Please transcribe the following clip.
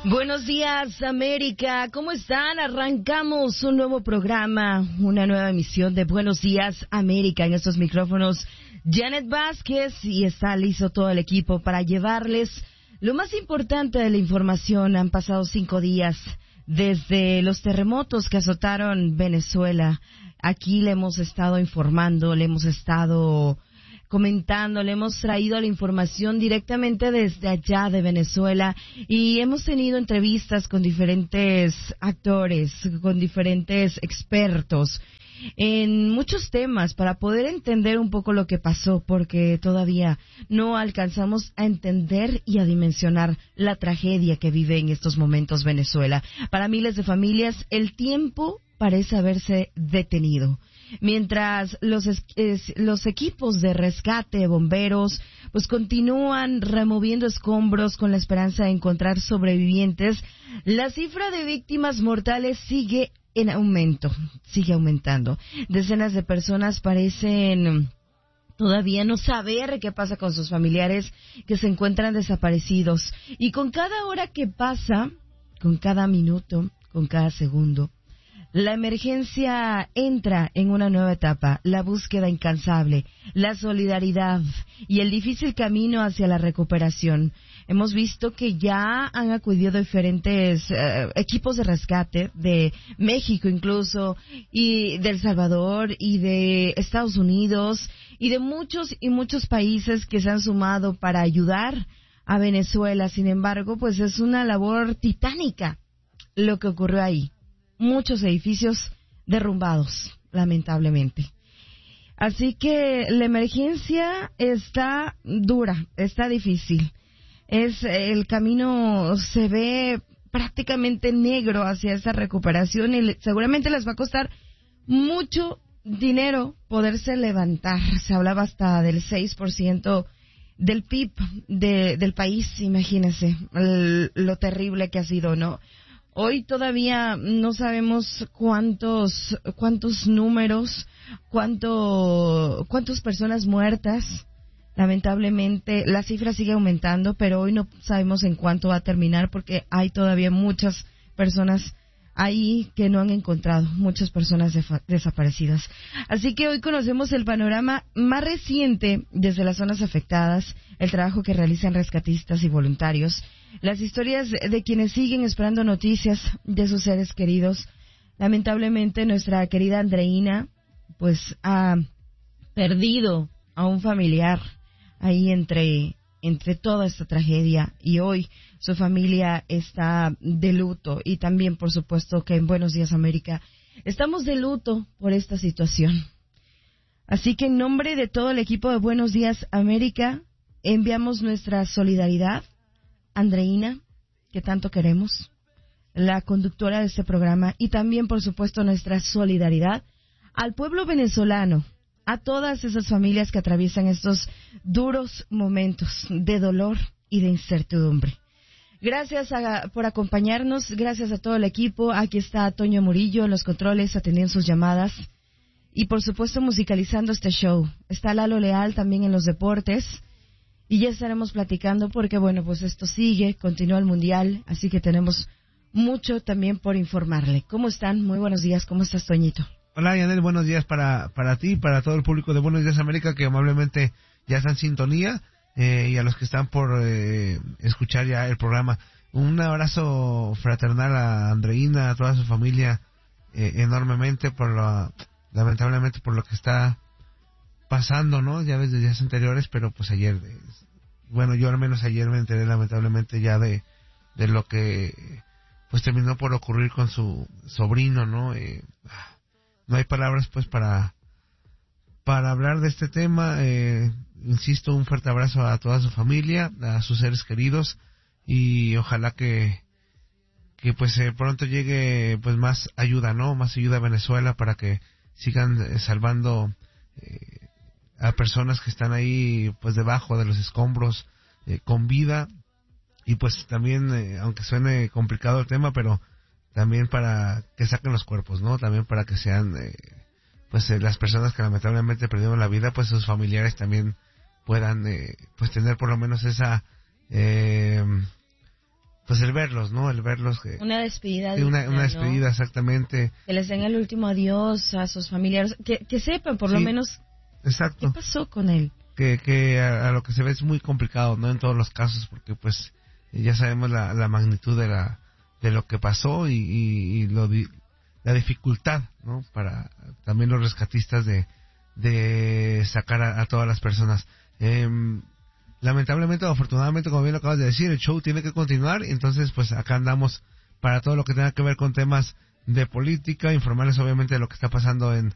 Buenos días, América. ¿Cómo están? Arrancamos un nuevo programa, una nueva emisión de Buenos Días, América. En estos micrófonos, Janet Vázquez, y está listo todo el equipo para llevarles lo más importante de la información. Han pasado 5 días desde los terremotos que azotaron Venezuela. Aquí le hemos estado informando, le hemos estado comentando, le hemos traído la información directamente desde allá de Venezuela y hemos tenido entrevistas con diferentes actores, con diferentes expertos en muchos temas para poder entender un poco lo que pasó, porque todavía no alcanzamos a entender y a dimensionar la tragedia que vive en estos momentos Venezuela. Para miles de familias, el tiempo parece haberse detenido. Mientras los equipos de rescate, bomberos, pues continúan removiendo escombros con la esperanza de encontrar sobrevivientes, la cifra de víctimas mortales sigue en aumento, sigue aumentando. Decenas de personas parecen todavía no saber qué pasa con sus familiares que se encuentran desaparecidos. Y con cada hora que pasa, con cada minuto, con cada segundo, la emergencia entra en una nueva etapa, la búsqueda incansable, la solidaridad y el difícil camino hacia la recuperación. Hemos visto que ya han acudido diferentes equipos de rescate de México incluso, y de El Salvador y de Estados Unidos y de muchos y muchos países que se han sumado para ayudar a Venezuela. Sin embargo, pues es una labor titánica lo que ocurrió ahí. Muchos edificios derrumbados, lamentablemente. Así que la emergencia está dura, está difícil. El camino se ve prácticamente negro hacia esa recuperación y seguramente les va a costar mucho dinero poderse levantar. Se hablaba hasta del 6% del PIB del país, imagínense lo terrible que ha sido, ¿no? Hoy todavía no sabemos cuántos números, cuántas personas muertas. Lamentablemente la cifra sigue aumentando, pero hoy no sabemos en cuánto va a terminar porque hay todavía muchas personas ahí que no han encontrado, muchas personas desaparecidas. Así que hoy conocemos el panorama más reciente desde las zonas afectadas, el trabajo que realizan rescatistas y voluntarios, las historias de quienes siguen esperando noticias de sus seres queridos. Lamentablemente nuestra querida Andreina pues ha perdido a un familiar ahí entre toda esta tragedia, y hoy su familia está de luto, y también por supuesto que en Buenos Días América estamos de luto por esta situación. Así que en nombre de todo el equipo de Buenos Días América enviamos nuestra solidaridad a Andreina, que tanto queremos, la conductora de este programa, y también por supuesto nuestra solidaridad al pueblo venezolano, a todas esas familias que atraviesan estos duros momentos de dolor y de incertidumbre. Gracias por acompañarnos, gracias a todo el equipo. Aquí está Toño Murillo en los controles atendiendo sus llamadas y por supuesto musicalizando este show. Está Lalo Leal también en los deportes y ya estaremos platicando porque bueno, pues esto sigue, continúa el Mundial, así que tenemos mucho también por informarle. ¿Cómo están? Muy buenos días, ¿cómo estás, Toñito? Hola, Yanel, buenos días para ti, para todo el público de Buenos Días América que amablemente ya está en sintonía, y a los que están por escuchar ya el programa. Un abrazo fraternal a Andreina, a toda su familia, enormemente lamentablemente por lo que está pasando, ¿no? Ya ves, de días anteriores, pero pues ayer, bueno, yo al menos ayer me enteré lamentablemente ya de lo que pues terminó por ocurrir con su sobrino, ¿no? No hay palabras pues para hablar de este tema. Insisto, un fuerte abrazo a toda su familia, a sus seres queridos, y ojalá que pues pronto llegue pues más ayuda, ¿no? Más ayuda a Venezuela para que sigan salvando a personas que están ahí pues debajo de los escombros con vida, y pues también aunque suene complicado el tema, pero también para que saquen los cuerpos, ¿no? También para que sean pues las personas que lamentablemente perdieron la vida, pues sus familiares también puedan pues tener por lo menos esa pues el verlos, ¿no? El verlos que una despedida, sí, una digna, despedida, ¿no? exactamente. Que les den el último adiós a sus familiares, que sepan por lo Sí, menos exacto. qué pasó con él. Que a lo que se ve es muy complicado, ¿no? En todos los casos, porque pues ya sabemos la magnitud de lo que pasó y la dificultad, ¿no? Para también los rescatistas de sacar a todas las personas. Lamentablemente o afortunadamente, como bien lo acabas de decir, el show tiene que continuar, entonces pues acá andamos para todo lo que tenga que ver con temas de política, informarles obviamente de lo que está pasando en